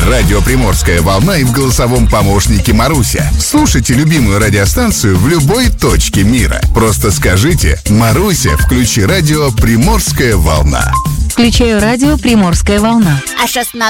Радио «Приморская волна» и в голосовом помощнике Маруся. Слушайте любимую радиостанцию в любой точке мира. Просто скажите: «Маруся, включи радио «Приморская волна». Включаю радио «Приморская волна». А 16